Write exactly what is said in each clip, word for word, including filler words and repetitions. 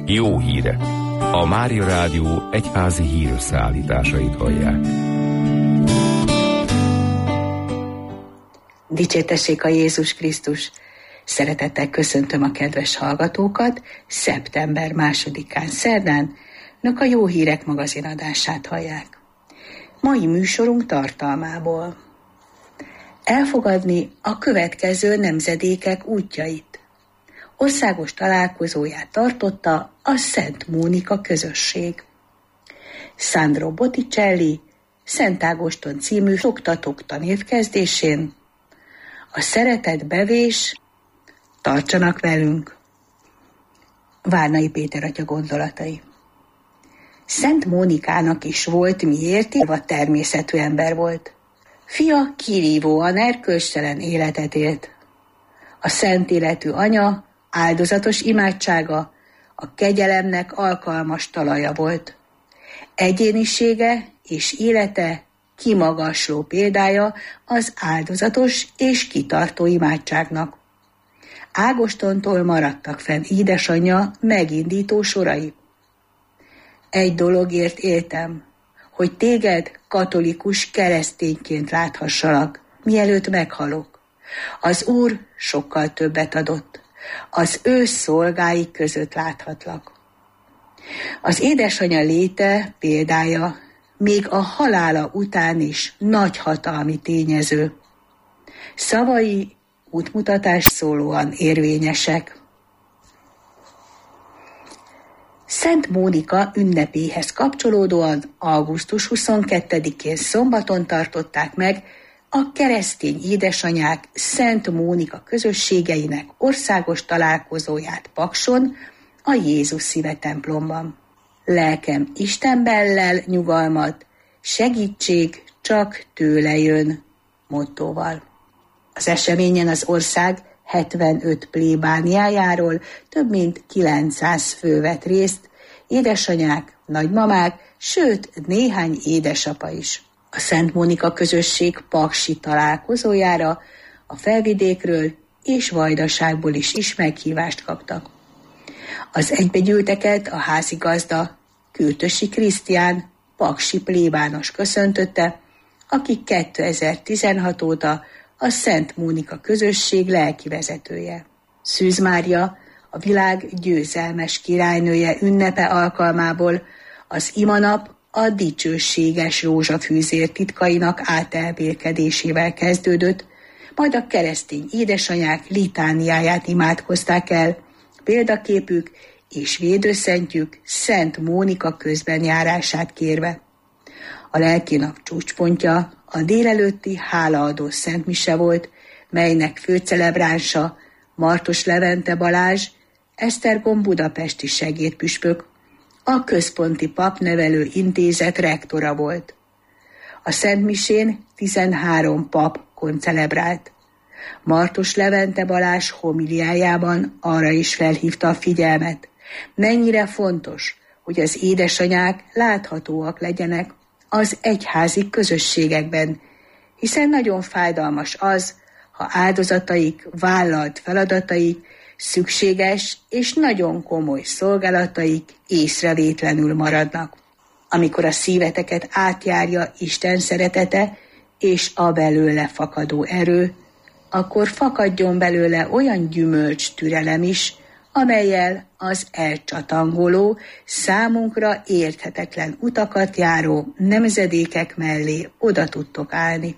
Jó hírek! A Mária Rádió egyházi hírösszeállításait hallják. Dicsértessék a Jézus Krisztus! Szeretettel köszöntöm a kedves hallgatókat. Szeptember másodikán szerdán nök a Jó Hírek magazinadását hallják. Mai műsorunk tartalmából: elfogadni a következő nemzedékek útjait. Országos találkozóját tartotta a Szent Mónika közösség. Sandro Botticelli Szent Ágoston című oktatók tanévkezdésén. A szeretet bevés, tartsanak velünk. Várnai Péter atya gondolatai. Szent Mónikának is volt miért, a természetű ember volt. Fia kirívóan erkölcstelen életet élt. A szent életű anya áldozatos imádsága a kegyelemnek alkalmas talaja volt. Egyénisége és élete kimagasló példája az áldozatos és kitartó imádságnak. Ágostontól maradtak fenn édesanyja megindító sorai. Egy dologért éltem, hogy téged katolikus keresztényként láthassalak, mielőtt meghalok. Az Úr sokkal többet adott, az ő szolgái között láthatlak. Az édesanyja léte példája még a halála után is nagy hatalmi tényező. Szavai útmutatás szólóan érvényesek. Szent Mónika ünnepéhez kapcsolódóan augusztus huszonkettedikén szombaton tartották meg a keresztény édesanyák Szent Mónika közösségeinek országos találkozóját Pakson, a Jézus Szíve templomban. Lelkem Istenben lel nyugalmat, segítség csak tőle jön mottóval. Az eseményen az ország hetvenöt plébániájáról több mint kilencszáz fő vett részt, édesanyák, nagymamák, sőt néhány édesapa is. A Szent Mónika közösség paksi találkozójára a Felvidékről és Vajdaságból is, is meghívást kaptak. Az egybegyűlteket a házigazda Kürtösi Krisztián paksi plébános köszöntötte, aki kétezer-tizenhat óta a Szent Mónika közösség lelkivezetője. Szűz Mária, a világ győzelmes királynője ünnepe alkalmából az imanap a dicsőséges rózsafűzér titkainak átelmélkedésével kezdődött, majd a keresztény édesanyák litániáját imádkozták el, példaképük és védőszentjük Szent Mónika közbenjárását kérve. A lelkinap csúcspontja a délelőtti hálaadó szentmise volt, melynek főcelebránsa Martos Levente Balázs, Esztergom budapesti segédpüspök, a Központi Papnevelő Intézet rektora volt. A szentmisén tizenhárom pap koncelebrált. Martos Levente Balázs homiliájában arra is felhívta a figyelmet, mennyire fontos, hogy az édesanyák láthatóak legyenek az egyházi közösségekben, hiszen nagyon fájdalmas az, ha áldozataik, vállalt feladataik, szükséges és nagyon komoly szolgálataik észrevétlenül maradnak. Amikor a szíveteket átjárja Isten szeretete és a belőle fakadó erő, akkor fakadjon belőle olyan gyümölcs türelem is, amellyel az elcsatangoló, számunkra érthetetlen utakat járó nemzedékek mellé oda tudtok állni.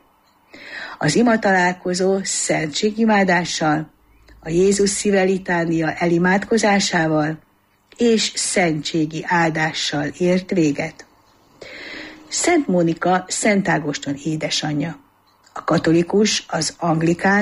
Az imatalálkozó szentségimádással, a Jézus Szíve litánia elimádkozásával és szentségi áldással ért véget. Szent Mónika Szent Ágoston édesanyja. A katolikus, az anglikán